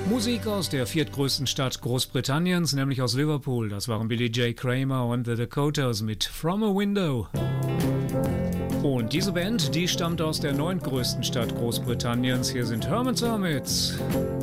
Musik aus der viertgrößten Stadt Großbritanniens, nämlich aus Liverpool. Das waren Billy J. Kramer und The Dakotas mit From a Window. Und diese Band, die stammt aus der neuntgrößten Stadt Großbritanniens. Hier sind Herman's Hermits.